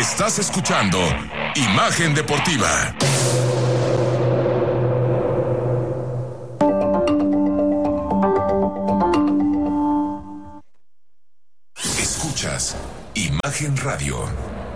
Estás escuchando Imagen Deportiva. Escuchas Imagen Radio.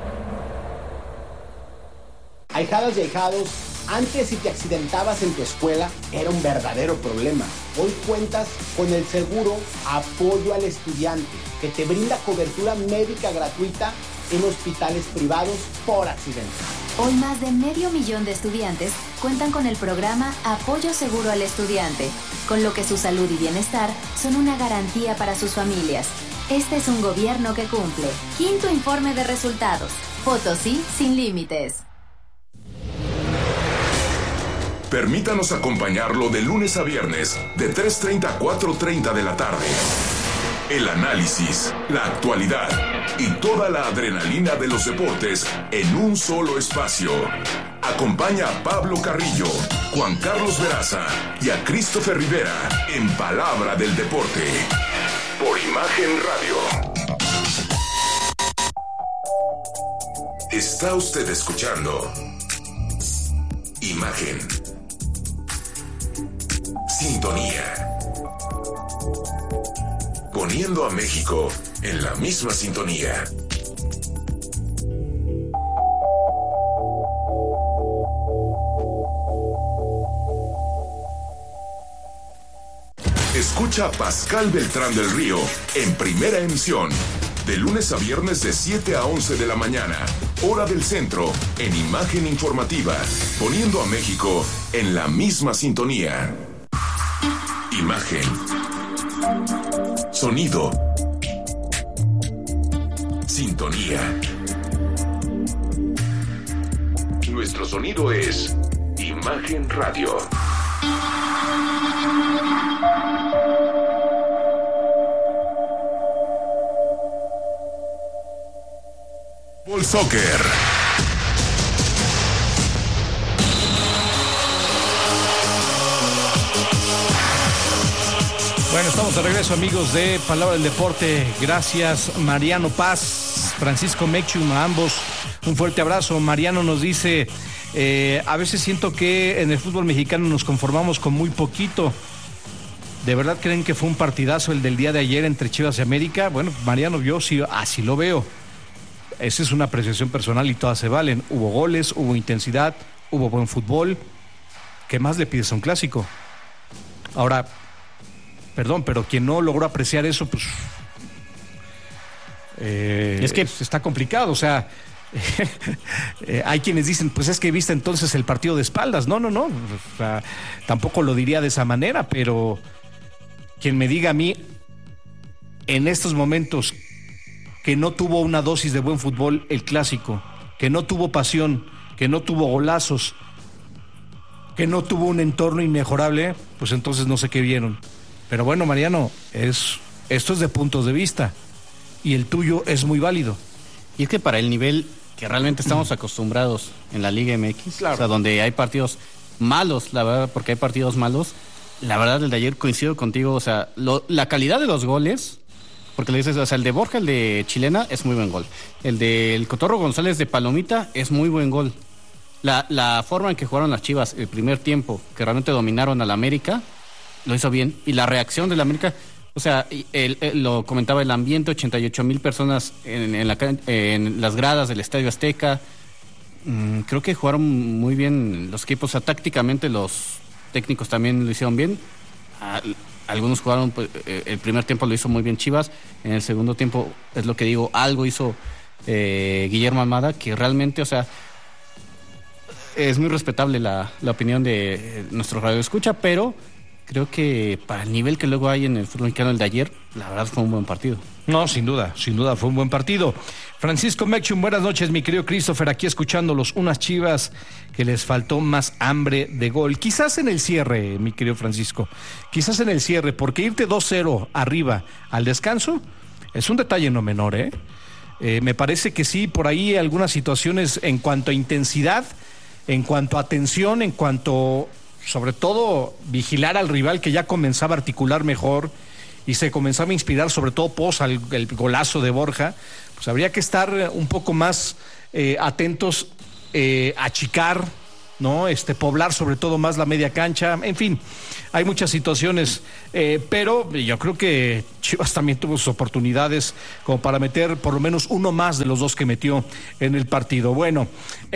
Ahijadas y ahijados, antes si te accidentabas en tu escuela era un verdadero problema. Hoy cuentas con el seguro Apoyo al Estudiante, que te brinda cobertura médica gratuita en hospitales privados por accidente. Hoy más de 500,000 de estudiantes cuentan con el programa Apoyo Seguro al Estudiante, con lo que su salud y bienestar son una garantía para sus familias. Este es un gobierno que cumple. Quinto informe de resultados. Potosí sin límites. Permítanos acompañarlo de lunes a viernes, de 3:30 a 4:30 de la tarde. El análisis, la actualidad y toda la adrenalina de los deportes en un solo espacio. Acompaña a Pablo Carrillo, Juan Carlos Veraza y a Christopher Rivera en Palabra del Deporte. Por Imagen Radio. Está usted escuchando Imagen. Sintonía. Poniendo a México en la misma sintonía. Escucha a Pascal Beltrán del Río en Primera Emisión, de lunes a viernes de 7 a 11 de la mañana, hora del centro, en Imagen Informativa, poniendo a México en la misma sintonía. Imagen. Sonido. Sintonía. Nuestro sonido es Imagen Radio. Fútbol Soccer. Bueno, estamos de regreso, amigos de Palabra del Deporte. Gracias, Mariano Paz, Francisco Mechum, a ambos un fuerte abrazo. Mariano nos dice, a veces siento que en el fútbol mexicano nos conformamos con muy poquito. ¿De verdad creen que fue un partidazo el del día de ayer entre Chivas y América? Bueno, Mariano, yo sí, así lo veo. Esa es una apreciación personal y todas se valen. Hubo goles, hubo intensidad, hubo buen fútbol. ¿Qué más le pides a un clásico? Ahora, perdón, pero quien no logró apreciar eso, pues es que está complicado. O sea, hay quienes dicen, pues es que viste entonces el partido de espaldas. No. O sea, tampoco lo diría de esa manera, pero quien me diga a mí en estos momentos que no tuvo una dosis de buen fútbol el clásico, que no tuvo pasión, que no tuvo golazos, que no tuvo un entorno inmejorable, pues entonces no sé qué vieron. Pero bueno, Mariano, esto es de puntos de vista y el tuyo es muy válido. Y es que para el nivel que realmente estamos acostumbrados en la Liga MX, claro, o sea, donde hay partidos malos, la verdad, porque hay partidos malos, la verdad, el de ayer coincido contigo, o sea, la calidad de los goles, porque le dices, o sea, el de Borja, el de Chilena, es muy buen gol. El del Cotorro González de Palomita es muy buen gol. La forma en que jugaron las Chivas el primer tiempo, que realmente dominaron al América, lo hizo bien. Y la reacción del América, o sea, lo comentaba, el ambiente, 88,000 personas en las gradas del Estadio Azteca. Creo que jugaron muy bien los equipos, o sea, tácticamente los técnicos también lo hicieron bien. Algunos jugaron, pues, el primer tiempo lo hizo muy bien Chivas, en el segundo tiempo, es lo que digo, algo hizo Guillermo Almada, que realmente, o sea, es muy respetable la opinión de nuestro radio escucha, pero creo que para el nivel que luego hay en el fútbol mexicano, el de ayer, la verdad fue un buen partido. No, sin duda fue un buen partido. Francisco Mechum, buenas noches, mi querido Christopher, aquí escuchándolos, unas Chivas que les faltó más hambre de gol. Quizás en el cierre, mi querido Francisco, quizás en el cierre, porque irte 2-0 arriba al descanso es un detalle no menor, ¿eh? Me parece que sí, por ahí algunas situaciones en cuanto a intensidad, en cuanto a atención, en cuanto, sobre todo, vigilar al rival que ya comenzaba a articular mejor y se comenzaba a inspirar, sobre todo pos al el golazo de Borja, pues habría que estar un poco más atentos, achicar, ¿no? Poblar sobre todo más la media cancha, en fin, hay muchas situaciones, pero yo creo que Chivas también tuvo sus oportunidades como para meter por lo menos uno más de los dos que metió en el partido. Bueno,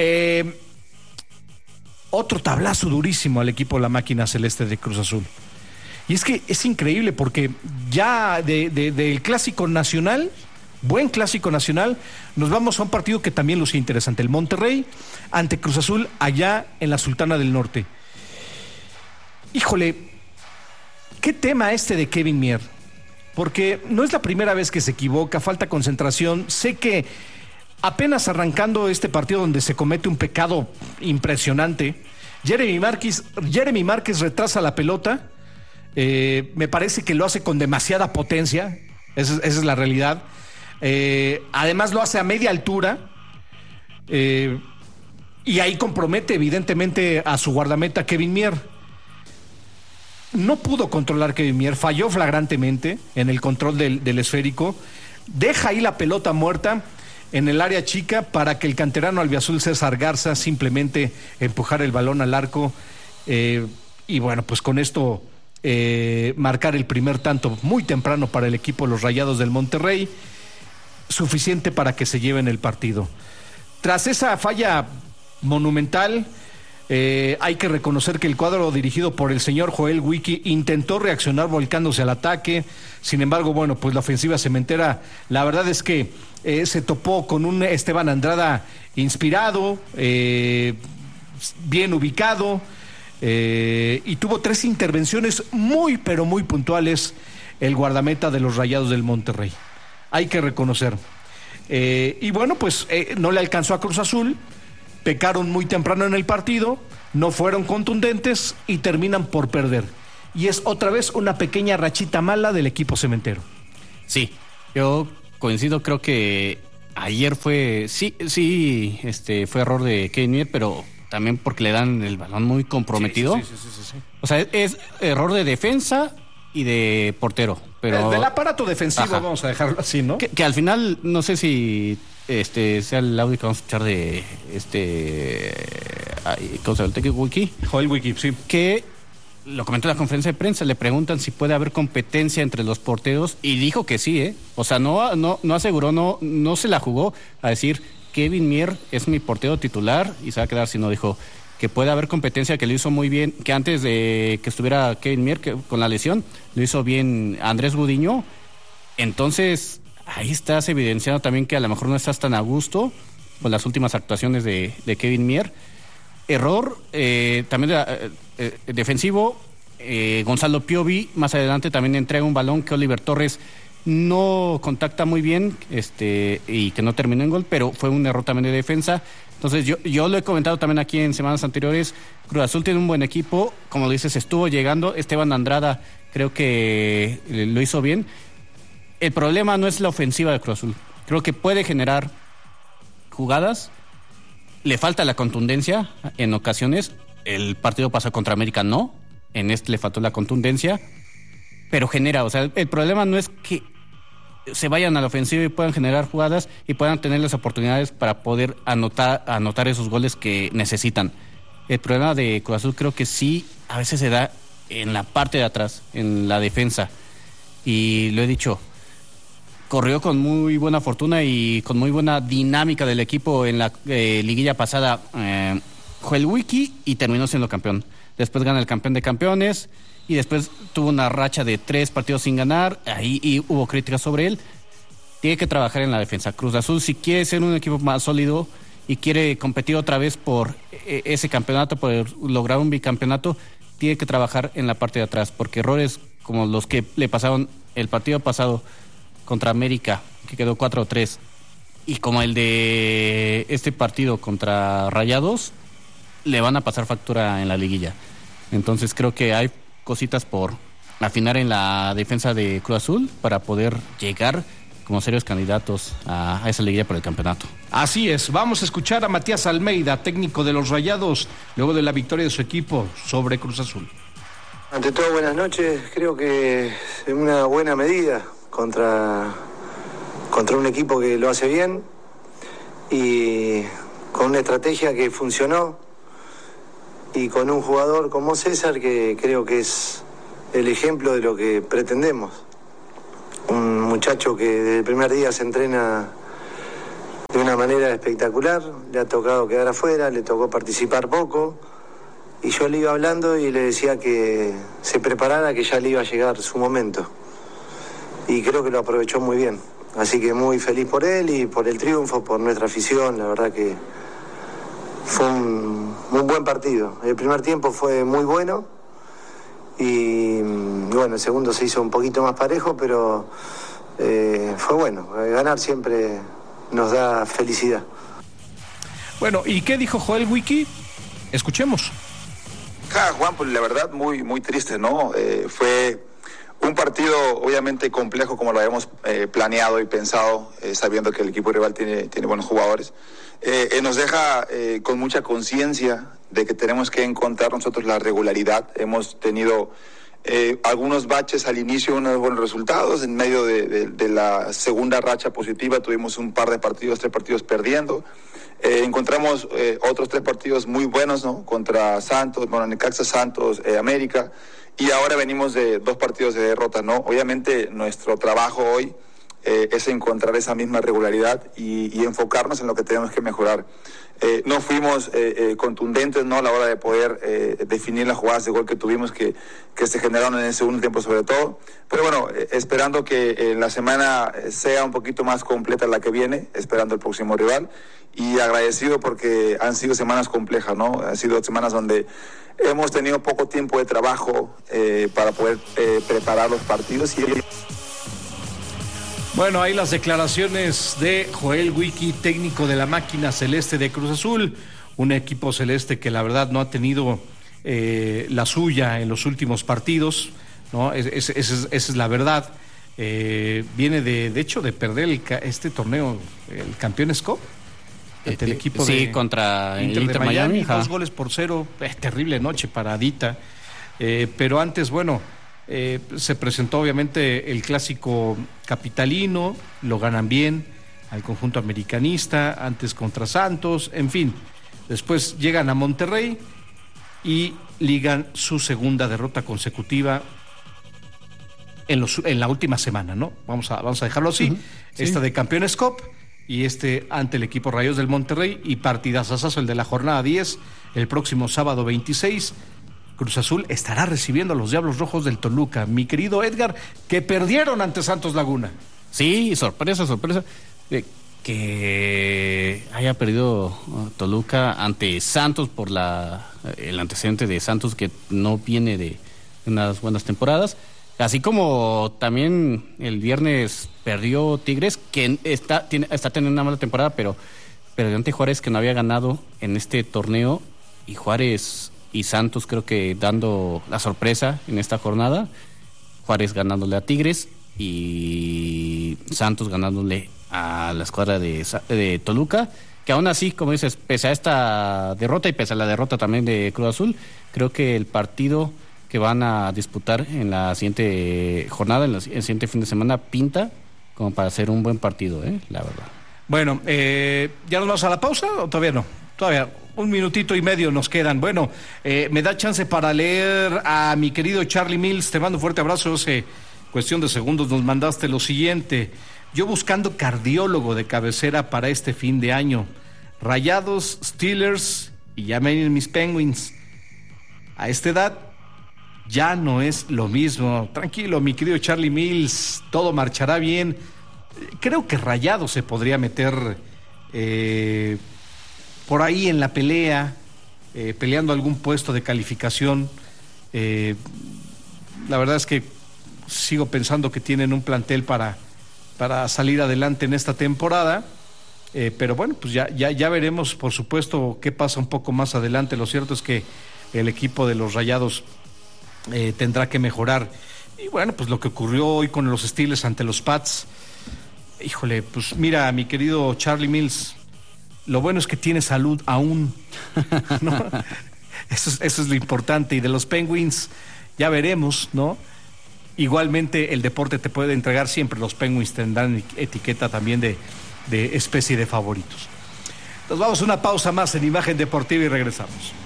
otro tablazo durísimo al equipo de la máquina celeste de Cruz Azul. Y es que es increíble porque ya del clásico nacional, buen clásico nacional, nos vamos a un partido que también lucía interesante, el Monterrey ante Cruz Azul allá en la Sultana del Norte. Híjole, qué tema de Kevin Mier, porque no es la primera vez que se equivoca, falta concentración. Sé que apenas arrancando este partido donde se comete un pecado impresionante, Jeremy Márquez retrasa la pelota, me parece que lo hace con demasiada potencia, esa es la realidad. Además lo hace a media altura, y ahí compromete evidentemente a su guardameta Kevin Mier. No pudo controlar Kevin Mier, falló flagrantemente en el control del esférico, deja ahí la pelota muerta en el área chica para que el canterano albiazul César Garza simplemente empujara el balón al arco, y bueno, pues con esto marcar el primer tanto muy temprano para el equipo de los Rayados del Monterrey, suficiente para que se lleven el partido. Tras esa falla monumental, hay que reconocer que el cuadro dirigido por el señor Joel Wiki intentó reaccionar volcándose al ataque. Sin embargo, bueno, pues la ofensiva cementera, la verdad es que se topó con un Esteban Andrada inspirado, bien ubicado, y tuvo 3 intervenciones muy, pero muy puntuales el guardameta de los Rayados del Monterrey. Hay que reconocer. Y bueno, pues no le alcanzó a Cruz Azul, pecaron muy temprano en el partido, no fueron contundentes y terminan por perder. Y es otra vez una pequeña rachita mala del equipo cementero. Sí, yo coincido, creo que ayer fue error de Kevin Mier, pero también porque le dan el balón muy comprometido. Sí. O sea, es error de defensa y de portero. Pero del aparato defensivo, ajá, vamos a dejarlo así, ¿no? Que al final, no sé si sea el audio que vamos a escuchar de ¿cómo se llama? El Wiki. Joel Wiki, sí. Que lo comentó en la conferencia de prensa, le preguntan si puede haber competencia entre los porteros y dijo que sí, O sea, no aseguró, no se la jugó a decir Kevin Mier es mi portero titular y se va a quedar, sino dijo que puede haber competencia, que lo hizo muy bien, que antes de que estuviera Kevin Mier con la lesión, lo hizo bien Andrés Gudiño. Entonces, ahí estás evidenciando también que a lo mejor no estás tan a gusto con las últimas actuaciones de Kevin Mier. Error también defensivo, Gonzalo Piovi más adelante también entrega un balón que Oliver Torres no contacta muy bien, y que no terminó en gol, pero fue un error también de defensa. Entonces yo lo he comentado también aquí en semanas anteriores, Cruz Azul tiene un buen equipo, como dices, estuvo llegando, Esteban Andrada creo que lo hizo bien. El problema no es la ofensiva de Cruz Azul, creo que puede generar jugadas, le falta la contundencia en ocasiones, el partido pasado contra América no, en le faltó la contundencia, pero genera, o sea, el problema no es que se vayan a la ofensiva y puedan generar jugadas y puedan tener las oportunidades para poder anotar esos goles que necesitan. El problema de Cruz Azul creo que sí, a veces se da en la parte de atrás, en la defensa, y lo he dicho, corrió con muy buena fortuna y con muy buena dinámica del equipo en la liguilla pasada, Joel Wiki, y terminó siendo campeón. Después gana el campeón de campeones y después tuvo una racha de 3 partidos sin ganar, ahí y hubo críticas sobre él. Tiene que trabajar en la defensa. Cruz Azul, si quiere ser un equipo más sólido y quiere competir otra vez por ese campeonato, por lograr un bicampeonato, tiene que trabajar en la parte de atrás, porque errores como los que le pasaron el partido pasado contra América, que quedó 4-3, y como el de este partido contra Rayados, le van a pasar factura en la liguilla. Entonces creo que hay cositas por afinar en la defensa de Cruz Azul para poder llegar como serios candidatos a esa liguilla por el campeonato. Así es, vamos a escuchar a Matías Almeida, técnico de los Rayados, luego de la victoria de su equipo sobre Cruz Azul. Ante todo, buenas noches. Creo que en una buena medida contra contra un equipo que lo hace bien y con una estrategia que funcionó y con un jugador como César que creo que es el ejemplo de lo que pretendemos. Un muchacho que desde el primer día se entrena de una manera espectacular, le ha tocado quedar afuera, le tocó participar poco y yo le iba hablando y le decía que se preparara, que ya le iba a llegar su momento y creo que lo aprovechó muy bien, así que muy feliz por él y por el triunfo, por nuestra afición. La verdad que fue un buen partido. El primer tiempo fue muy bueno y bueno, el segundo se hizo un poquito más parejo, pero fue bueno. Ganar siempre nos da felicidad. Bueno, ¿y qué dijo Joel Wiki? Escuchemos. Juan, pues la verdad muy, muy triste, ¿no? Fue un partido obviamente complejo como lo habíamos planeado y pensado, sabiendo que el equipo rival tiene buenos jugadores. Nos deja con mucha conciencia de que tenemos que encontrar nosotros la regularidad. Hemos tenido algunos baches al inicio, unos buenos resultados. En medio de la segunda racha positiva tuvimos un par de partidos, 3 partidos perdiendo. Encontramos otros 3 partidos muy buenos, ¿no? Contra Santos, Necaxa, Santos, América. Y ahora venimos de 2 partidos de derrota, ¿no? Obviamente nuestro trabajo hoy es encontrar esa misma regularidad y enfocarnos en lo que tenemos que mejorar. No fuimos contundentes, ¿no? A la hora de poder definir las jugadas de gol que tuvimos que se generaron en el segundo tiempo sobre todo. Pero bueno, esperando que la semana sea un poquito más completa la que viene, esperando el próximo rival. Y agradecido porque han sido semanas complejas, ¿no? Han sido semanas donde hemos tenido poco tiempo de trabajo para poder preparar los partidos. Bueno, ahí las declaraciones de Joel Wiki, técnico de la máquina celeste de Cruz Azul, un equipo celeste que la verdad no ha tenido la suya en los últimos partidos, ¿no? Esa es la verdad. Viene de hecho de perder este torneo, el Campeones Cup, ante el equipo contra el Inter de Miami, 2-0, terrible noche paradita, pero antes, bueno, se presentó obviamente el clásico capitalino, lo ganan bien al conjunto americanista, antes contra Santos, en fin, después llegan a Monterrey y ligan su segunda derrota consecutiva en la última semana, ¿no? Vamos a dejarlo así. Uh-huh. Sí. Esta de Campeones Cup y ante el equipo Rayos del Monterrey, y partidazazo el de la jornada 10, el próximo sábado 26. Cruz Azul estará recibiendo a los Diablos Rojos del Toluca. Mi querido Edgar, que perdieron ante Santos Laguna. Sí, sorpresa. Que haya perdido Toluca ante Santos por el antecedente de Santos, que no viene de unas buenas temporadas. Así como también el viernes perdió Tigres, que está teniendo una mala temporada, pero perdió ante Juárez, que no había ganado en este torneo, y Juárez y Santos creo que dando la sorpresa en esta jornada. Juárez ganándole a Tigres y Santos ganándole a la escuadra de Toluca, que aún así, como dices, pese a esta derrota y pese a la derrota también de Cruz Azul, creo que el partido que van a disputar en la siguiente jornada, en el siguiente fin de semana, pinta como para hacer un buen partido, la verdad. Bueno, ¿ya nos vamos a la pausa o todavía no? Todavía 1 minutito y medio nos quedan. Bueno, me da chance para leer a mi querido Charlie Mills. Te mando un fuerte abrazo. Hace cuestión de segundos nos mandaste lo siguiente: yo buscando cardiólogo de cabecera para este fin de año. Rayados, Steelers y ya me vienen mis Penguins. A esta edad ya no es lo mismo. Tranquilo, mi querido Charlie Mills, todo marchará bien. Creo que Rayados se podría meter por ahí en la pelea, peleando algún puesto de calificación. La verdad es que sigo pensando que tienen un plantel para salir adelante en esta temporada, pero bueno, pues ya veremos, por supuesto, qué pasa un poco más adelante. Lo cierto es que el equipo de los Rayados tendrá que mejorar. Y bueno, pues lo que ocurrió hoy con los Steelers ante los Pats, híjole, pues mira, mi querido Charlie Mills, lo bueno es que tiene salud aún, ¿no? Eso es lo importante. Y de los Penguins ya veremos, ¿no? igualmente el deporte te puede entregar siempre. Los Penguins tendrán etiqueta también de especie de favoritos. Nos vamos a una pausa más en Imagen Deportiva y regresamos.